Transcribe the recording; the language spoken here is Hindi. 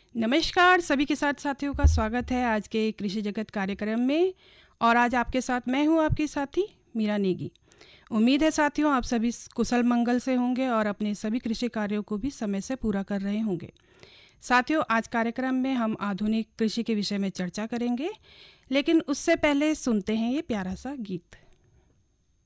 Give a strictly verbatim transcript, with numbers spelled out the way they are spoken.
नमस्कार सभी के साथ साथियों का स्वागत है आज के कृषि जगत कार्यक्रम में। और आज आपके साथ मैं हूं आपकी साथी मीरा नेगी। उम्मीद है साथियों आप सभी कुशल मंगल से होंगे और अपने सभी कृषि कार्यों को भी समय से पूरा कर रहे होंगे। साथियों आज कार्यक्रम में हम आधुनिक कृषि के विषय में चर्चा करेंगे, लेकिन उससे पहले सुनते हैं ये प्यारा सा गीत।